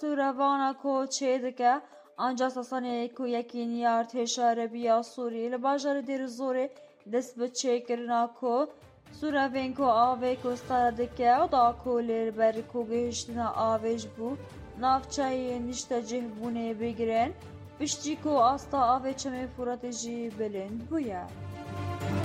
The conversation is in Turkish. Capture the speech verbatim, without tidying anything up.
سوورەڤانە کۆ چێ دەکە ئەنجا سەسانەیە کو یەکینی ارتێشە عەرەبیە سووریە لە باژارە دێرەزۆرێ دەست بە چێکردنا کۆ سوورەڤên ku avê kostara dike da ku lêber ku gihiştina avê ji bo navçeyê niştecihbûnê bigrin piştî ku asta avê çemê Furatê jî bilind bûye.